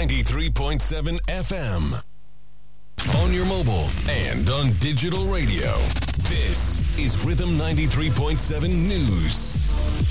93.7 FM. On your mobile and on digital radio. This is Rhythm 93.7 News.